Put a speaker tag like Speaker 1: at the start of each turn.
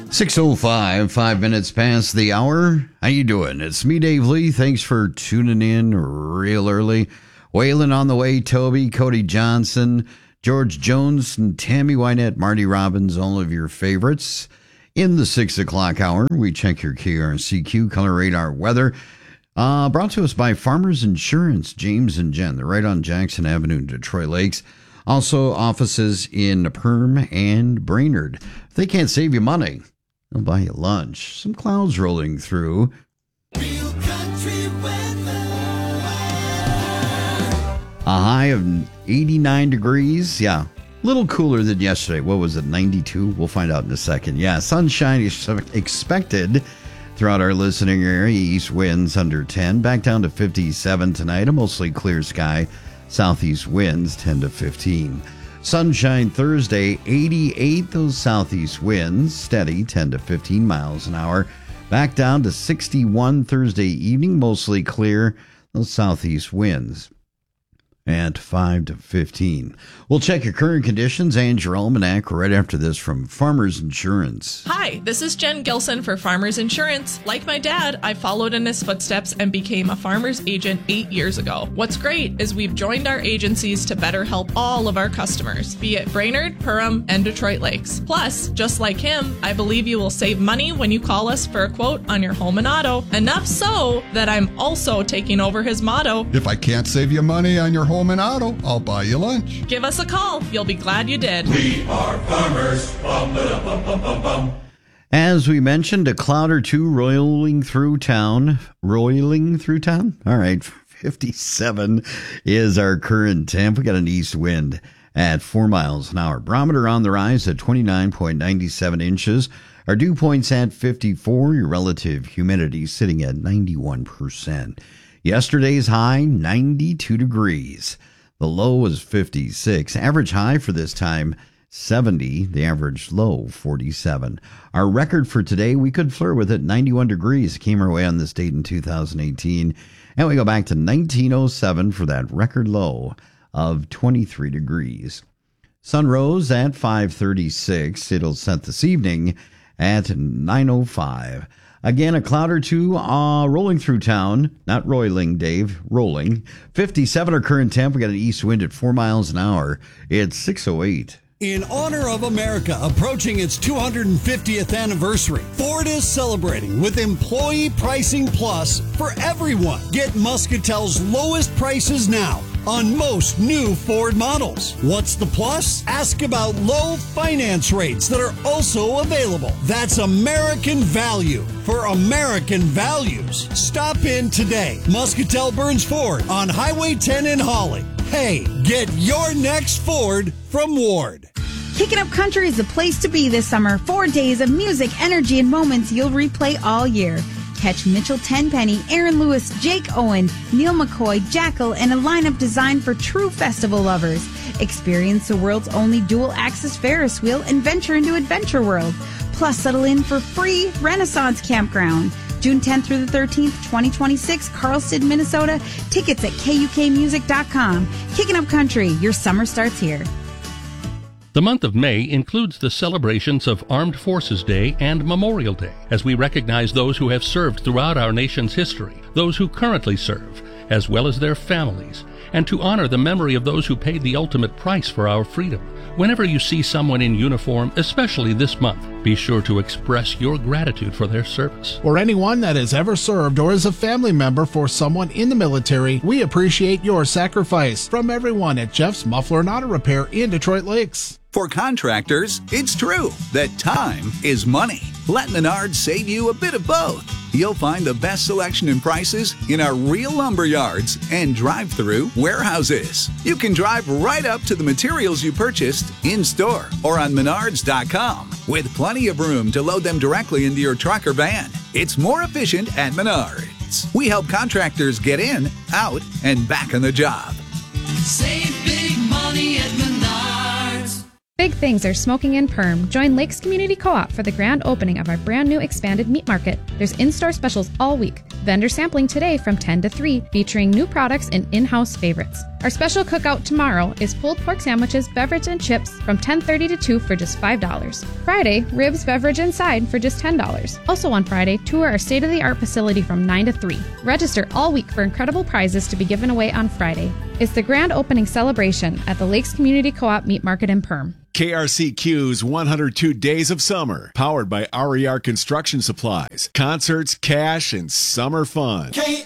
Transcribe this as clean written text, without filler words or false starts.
Speaker 1: 6:05, 5 minutes past the hour. How you doing? It's me, Dave Lee. Thanks for tuning in real early. Waylon on the way, Toby, Cody Johnson, George Jones, and Tammy Wynette, Marty Robbins, all of your favorites. In the 6 o'clock hour, we check your KRCQ Color Radar weather. Brought to us by Farmers Insurance, James and Jen. They're right on Jackson Avenue in Detroit Lakes. Also, offices in Perm and Brainerd. If they can't save you money, they'll buy you lunch. Some clouds rolling through.
Speaker 2: Real country weather.
Speaker 1: A high of 89 degrees. Yeah, a little cooler than yesterday. What was it, 92? We'll find out in a second. Yeah, sunshine is expected throughout our listening area. East winds under 10. Back down to 57 tonight. A mostly clear sky. Southeast winds 10 to 15. Sunshine Thursday, 88. Those southeast winds steady 10 to 15 miles an hour. Back down to 61 Thursday evening, mostly clear. Those southeast winds at 5 to 15. We'll check your current conditions and your almanac right after this from Farmers Insurance.
Speaker 3: Hi, this is Jen Gilson for Farmers Insurance. Like my dad, I followed in his footsteps and became a farmer's agent 8 years ago. What's great is we've joined our agencies to better help all of our customers, be it Brainerd, Perham, and Detroit Lakes. Plus, just like him, I believe you will save money when you call us for a quote on your home and auto. Enough so that I'm also taking over his motto.
Speaker 4: If I can't save you money on your home and auto, I'll buy you lunch.
Speaker 3: Give us a call. You'll be glad you did.
Speaker 2: We are farmers. Bum, ba, bum, bum, bum, bum.
Speaker 1: As we mentioned, a cloud or two roiling through town. Roiling through town? All right, 57 is our current temp. We got an east wind at 4 miles an hour. Barometer on the rise at 29.97 inches. Our dew point's at 54. Your relative humidity sitting at 91%. Yesterday's high, 92 degrees. The low was 56. Average high for this time, 70. The average low, 47. Our record for today, we could flirt with it, 91 degrees. Came our way on this date in 2018. And we go back to 1907 for that record low of 23 degrees. Sun rose at 5:36. It'll set this evening at 9:05. Again, a cloud or two rolling through town. Not roiling, Dave. Rolling. 57 our current temp. We got an east wind at 4 miles an hour. It's 6:08.
Speaker 5: In honor of America approaching its 250th anniversary, Ford is celebrating with Employee Pricing Plus for everyone. Get Muscatel's lowest prices now on most new Ford models. What's the plus? Ask about low finance rates that are also available. That's American value for American values. Stop in today. Muscatel Burns Ford on Highway 10 in Holly. Hey, get your next Ford from Ward.
Speaker 6: Kicking Up Country is the place to be this summer. 4 days of music, energy, and moments you'll replay all year. Catch Mitchell Tenpenny, Aaron Lewis, Jake Owen, Neil McCoy, Jackal, and a lineup designed for true festival lovers. Experience the world's only dual-axis Ferris wheel and venture into Adventure World. Plus, settle in for free Renaissance Campground. June 10th through the 13th, 2026, Carlston, Minnesota. Tickets at KUKmusic.com. Kicking Up Country, your summer starts here.
Speaker 7: The month of May includes the celebrations of Armed Forces Day and Memorial Day, as we recognize those who have served throughout our nation's history, those who currently serve, as well as their families, and to honor the memory of those who paid the ultimate price for our freedom. Whenever you see someone in uniform, especially this month, be sure to express your gratitude for their service.
Speaker 8: For anyone that has ever served or is a family member for someone in the military, we appreciate your sacrifice. From everyone at Jeff's Muffler and Auto Repair in Detroit Lakes.
Speaker 9: For contractors, it's true that time is money. Let Menards save you a bit of both. You'll find the best selection and prices in our real lumber yards and drive-through warehouses. You can drive right up to the materials you purchased in-store or on Menards.com with plenty of room to load them directly into your truck or van. It's more efficient at Menards. We help contractors get in, out, and back on the job.
Speaker 2: Save big money at Menards.
Speaker 10: Big things are smoking in Perm. Join Lakes Community Co-op for the grand opening of our brand new expanded meat market. There's in-store specials all week. Vendor sampling today from 10 to 3, featuring new products and in-house favorites. Our special cookout tomorrow is pulled pork sandwiches, beverage, and chips from 10:30 to 2 for just $5. Friday, ribs, beverage, and side for just $10. Also on Friday, tour our state-of-the-art facility from 9 to 3. Register all week for incredible prizes to be given away on Friday. It's the grand opening celebration at the Lakes Community Co-op Meat Market in Perm.
Speaker 11: KRCQ's 102 Days of Summer, powered by RER Construction Supplies. Concerts, cash, and summer fun.
Speaker 2: KRCQ.